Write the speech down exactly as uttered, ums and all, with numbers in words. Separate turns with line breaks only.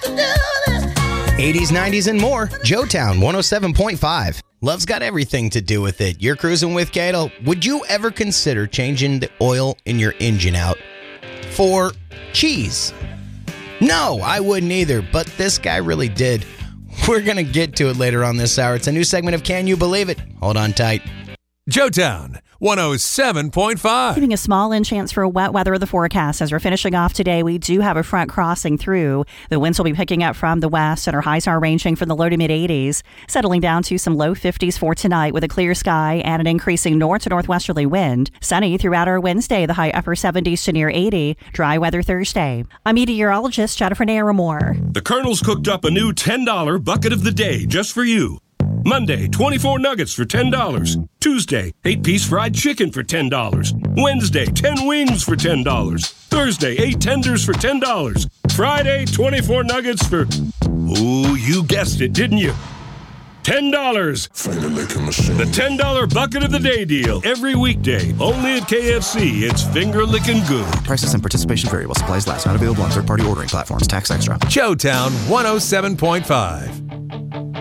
eighties, nineties, and more. Joetown one oh seven point five. Love's got everything to do with it. You're cruising with Cato. Would you ever consider changing the oil in your engine out for cheese? No, I wouldn't either, but this guy really did. We're going to get to it later on this hour. It's a new segment of Can You Believe It? Hold on tight.
Joetown one oh seven point five.
Giving a small in chance for wet weather of the forecast. As we're finishing off today, we do have a front crossing through. The winds will be picking up from the west, and our highs are ranging from the low to mid eighties, settling down to some low fifties for tonight with a clear sky and an increasing north to northwesterly wind. Sunny throughout our Wednesday, the high upper seventies to near eighty. Dry weather Thursday. I'm meteorologist Jennifer Naramore.
The Colonel's cooked up a new ten dollar bucket of the day just for you. Monday, twenty-four nuggets for ten dollars. Tuesday, eight-piece fried chicken for ten dollars. Wednesday, ten wings for ten dollars. Thursday, eight tenders for ten dollars. Friday, twenty-four nuggets for... Ooh, you guessed it, didn't you? ten dollars. The ten dollar bucket of the day deal. Every weekday, only at K F C. It's finger-licking good.
Prices and participation vary while supplies last. Not available on third-party ordering platforms. Tax extra.
Joetown one oh seven point five.